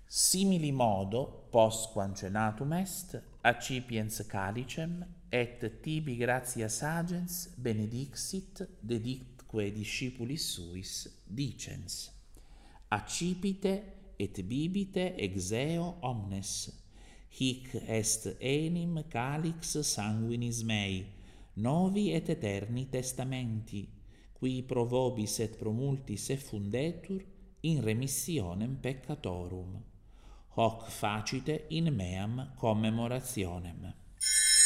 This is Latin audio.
Simili modo, postquam cenatum est, accipiens calicem, et tibi gratias agens benedixit, dedicque discipulis suis, dicens: accipite et bibite ex eo omnes, hic est enim calix sanguinis mei, novi et eterni testamenti, qui pro vobis et pro multis effundetur in remissionem peccatorum. Hoc facite in meam commemorationem.